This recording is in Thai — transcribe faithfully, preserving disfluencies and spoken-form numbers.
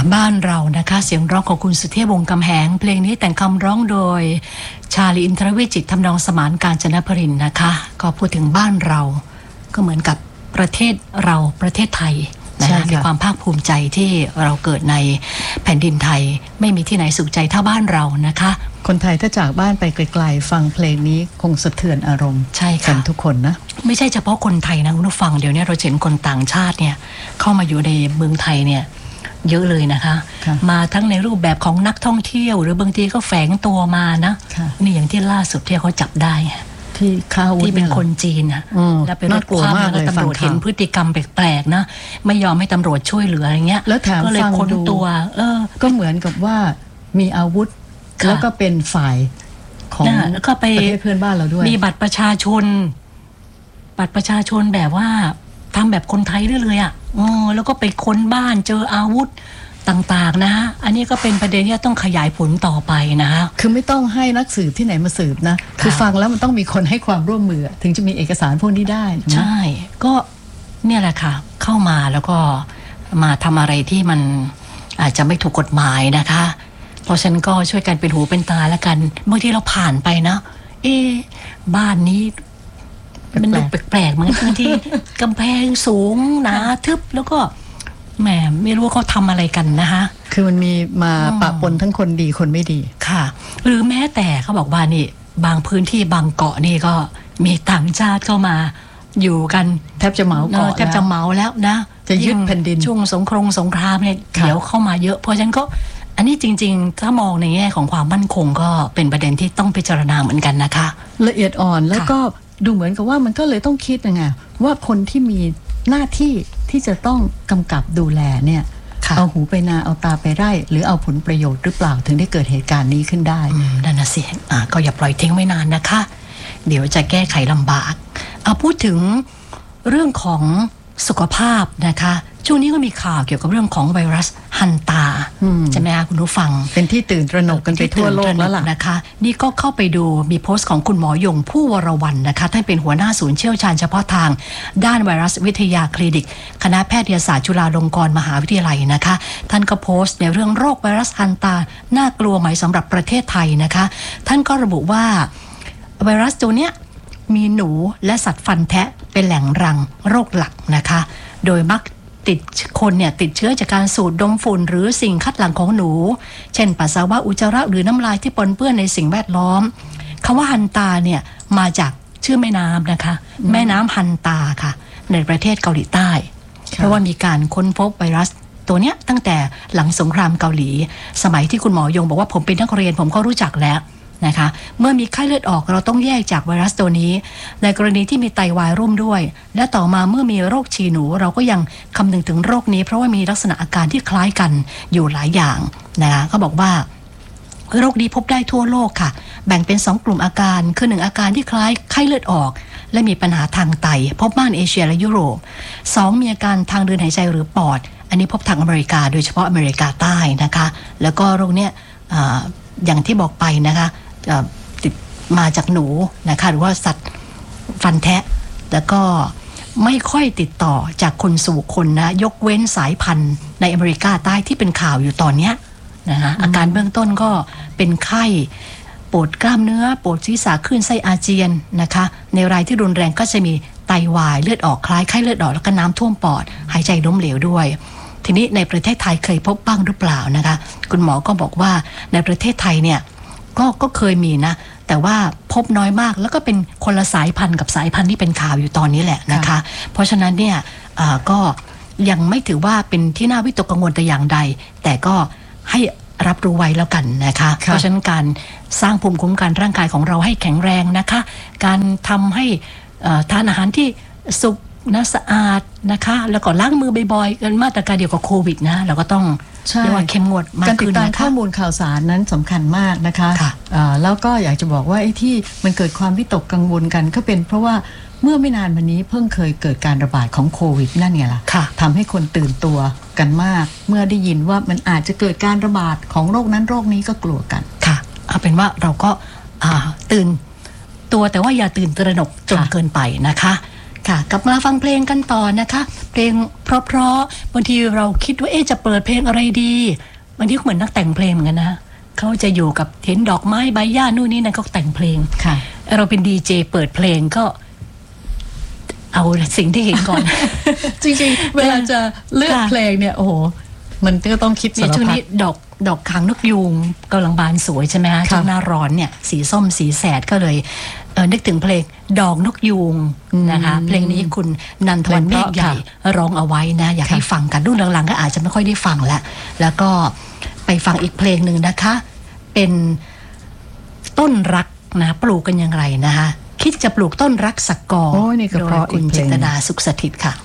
บ้านเรานะคะเสียงร้องของคุณสุเทพวงศ์กำแหงเพลงนี้แต่งคำร้องโดยชาลีอินทรวิจิตรทำนองสมานกาญจนพรินทร์นะคะก็พูดถึงบ้านเราก็เหมือนกับประเทศเราประเทศไทยนะคะมีความภาคภูมิใจที่เราเกิดในแผ่นดินไทยไม่มีที่ไหนสุขใจเท่าบ้านเรานะคะคนไทยถ้าจากบ้านไปไกลๆฟังเพลงนี้คงสะเทือนอารมณ์ใช่ค่ะกันทุกคนนะไม่ใช่เฉพาะคนไทยนะคุณผู้ฟังเดี๋ยวนี้เราเห็นคนต่างชาติเนี่ยเข้ามาอยู่ในเมืองไทยเนี่ยเยอะเลยนะคะมาทั้งในรูปแบบของนักท่องเที่ยวหรือบางทีก็แฝงตัวมานะนี่อย่างที่ล่าสุดที่เขาจับได้ที่ข้าวที่เป็นคนจีนนะแล้วไปรถคว่ำแล้วตำรวจเห็นพฤติกรรมแปลกๆนะไม่ยอมให้ตำรวจช่วยเหลืออะไรเงี้ยแล้วแถมก็เลยค้นตัวเออก็เหมือนกับว่ามีอาวุธแล้วก็เป็นฝ่ายของแล้วก็ไปประเทศเพื่อนบ้านเราด้วยมีบัตรประชาชนบัตรประชาชนแบบว่าทำแบบคนไทยได้เลยอ่ะเออแล้วก็ไปค้นบ้านเจออาวุธต่างๆนะฮะอันนี้ก็เป็นประเด็นที่ต้องขยายผลต่อไปนะฮะคือไม่ต้องให้นักสืบที่ไหนมาสืบนะคือฟังแล้วมันต้องมีคนให้ความร่วมมือถึงจะมีเอกสารพวกนี้ได้ใช่ก็เนี่ยแหละค่ะเข้ามาแล้วก็มาทำอะไรที่มันอาจจะไม่ถูกกฎหมายนะคะเพราะฉะนั้นก็ช่วยกันเป็นหูเป็นตาแล้วกันบางทีเราผ่านไปนะเอ๊บ้านนี้มันดูแปลกๆเหมือนบางทีกำแพงสูงหนาทึบแล้วก็แหมไม่รู้ว่าเขาทำอะไรกันนะคะคือมันมีมาปะปนทั้งคนดีคนไม่ดีค่ะหรือแม้แต่เขาบอกว่านี่บางพื้นที่บางเกาะนี่ก็มีต่างชาติเข้ามาอยู่กันแทบจะเหมาเกาะแทบจะเหมาแล้วนะจะยึดแผ่นดินช่วงสงครามสงครามเนี่ยเดี๋ยวเข้ามาเยอะเพราะฉะนั้นก็อันนี้จริงๆถ้ามองในแง่ของความมั่นคงก็เป็นประเด็นที่ต้องพิจารณาเหมือนกันนะคะละเอียดอ่อนแล้วก็ดูเหมือนกับว่ามันก็เลยต้องคิดยังไงว่าคนที่มีหน้าที่ที่จะต้องกำกับดูแลเนี่ยเอาหูไปนาเอาตาไปไร่หรือเอาผลประโยชน์หรือเปล่าถึงได้เกิดเหตุการณ์นี้ขึ้นได้นั่นน่ะสิอ่ะก็อย่าปล่อยทิ้งไว้นานนะคะเดี๋ยวจะแก้ไขลำบากเอาพูดถึงเรื่องของสุขภาพนะคะช่วงนี้ก็มีข่าวเกี่ยวกับเรื่องของไวรัสฮันตาใช่ไหมคะคุณผู้ฟังเป็นที่ตื่นตระหนกกันไปทั่วโลกแล้วล่ะนะคะนี่ก็เข้าไปดูมีโพสต์ของคุณหมอยงผู้วรวรรณนะคะท่านเป็นหัวหน้าศูนย์เชี่ยวชาญเฉพาะทางด้านไวรัสวิทยาคลินิกคณะแพทยศาสตร์จุฬาลงกรณ์มหาวิทยาลัยนะคะท่านก็โพสต์ในเรื่องโรคไวรัสฮันตาน่ากลัวไหมสำหรับประเทศไทยนะคะท่านก็ระบุว่าไวรัสตัวเนี้ยมีหนูและสัตว์ฟันแทะเป็นแหล่งรังโรคหลักนะคะโดยมักติดคนเนี่ยติดเชื้อจากการสูดดมฝุ่นหรือสิ่งคัดหลั่งของหนูเช่นปัสสาวะอุจจาระหรือน้ำลายที่ปนเปื้อนในสิ่งแวดล้อมคำว่าฮันตาเนี่ยมาจากชื่อแม่น้ำนะคะแม่น้ำฮันตาค่ะในประเทศเกาหลีใต้เพราะว่ามีการค้นพบไวรัสตัวเนี้ยตั้งแต่หลังสงครามเกาหลีสมัยที่คุณหมอยงบอกว่าผมเป็นนักเรียนผมก็รู้จักแล้วนะคะเมื่อมีไข้เลือดออกเราต้องแยกจากไวรัสตัวนี้ในกรณีที่มีไตวายร่วมด้วยและต่อมาเมื่อมีโรคฉี่หนูเราก็ยังคำนึงถึงโรคนี้เพราะว่ามีลักษณะอาการที่คล้ายกันอยู่หลายอย่างนะคะเขาบอกว่าโรคนี้พบได้ทั่วโลกค่ะแบ่งเป็นสองกลุ่มอาการคือหนึ่งอาการที่คล้ายไข้เลือดออกและมีปัญหาทางไตพบมากในเอเชียและยุโรปสองมีอาการทางเดินหายใจหรือปอดอันนี้พบทางอเมริกาโดยเฉพาะอเมริกาใต้นะคะแล้วก็โรคเนี้ย อ, อย่างที่บอกไปนะคะติดมาจากหนูนะคะหรือว่าสัตว์ฟันแทะแล้วก็ไม่ค่อยติดต่อจากคนสู่คนนะยกเว้นสายพันธุ์ในอเมริกาใต้ที่เป็นข่าวอยู่ตอนนี้นะคะอาการเบื้องต้นก็เป็นไข้ปวดกล้ามเนื้อปวดศีรษะคลื่นไส้อาเจียนนะคะในรายที่รุนแรงก็จะมีไตวายเลือดออกคล้ายไข้เลือดออกแล้วก็น้ำท่วมปอดหายใจล้มเหลวด้วยทีนี้ในประเทศไทยเคยพบบ้างหรือเปล่านะคะคุณหมอก็บอกว่าในประเทศไทยเนี่ยก็ก็เคยมีนะแต่ว่าพบน้อยมากแล้วก็เป็นคนละสายพันธุ์กับสายพันธุ์ที่เป็นข่าวอยู่ตอนนี้แหละนะคะเพราะฉะนั้นเนี่ยก็ยังไม่ถือว่าเป็นที่น่าวิตกกังวลแต่อย่างใดแต่ก็ให้รับรู้ไว้แล้วกันนะคะเพราะฉะนั้นการสร้างภูมิคุ้มกันร่างกายของเราให้แข็งแรงนะคะการทำให้ทานอาหารที่สุกนะสะอาดนะคะแล้วก็ล้างมือบ่อยๆกันมาตรการเดียวกับโควิดนะเราก็ต้องเรียกว่าเข้มงวดมากขึ้นนะคะการติดตามข้อมูลข่าวสารนั้นสำคัญมากนะคะแล้วก็อยากจะบอกว่าไอ้ที่มันเกิดความวิตกกังวลกันก็เป็นเพราะว่าเมื่อไม่นานมานี้เพิ่งเคยเกิดการระบาดของโควิดนั่นไงล่ะทำให้คนตื่นตัวกันมากเมื่อได้ยินว่ามันอาจจะเกิดการระบาดของโรคนั้นโรคนี้ก็กลัวกันค่ะเอาเป็นว่าเราก็ตื่นตัวแต่ว่าอย่าตื่นตระหนกจนเกินไปนะคะค่ะกลับมาฟังเพลงกันต่อนะคะเพลงเพราะๆบางทีเราคิดว่าเอ๊ะจะเปิดเพลงอะไรดีบางทีเหมือนนักแต่งเพลงเหมือนกันนะเขาจะอยู่กับเห็นดอกไม้ใบหญ้านู่นนี่นั่นเขาแต่งเพลงค่ะเราเป็นดีเจเปิดเพลงก็เอาสิ่งที่เห็นก่อนจริงๆเวลาจะเลือกเพลงเนี่ยโอ้โหมันก็ต้องคิดสารพัดช่วงนี้ดอกดอกขางนกยูงกำลังบานสวยใช่ไหมคะช่วงหน้าร้อนเนี่ยสีส้มสีแสดก็เลยเออนึกถึงเพลงดอกนกยูงนะคะเพลงนี้คุณนันทวันเมฆใหญ่ร้องเอาไว้นะอยากให้ฟังกันรุ่นหลังๆก็อาจจะไม่ค่อยได้ฟังแล้วแล้วก็ไปฟังอีกเพลงหนึ่งนะคะเป็นต้นรักนะปลูกกันอย่างไรนะคะคิดจะปลูกต้นรักสักกอโดยคุณจิตนาสุขสถิตย์ค่ะ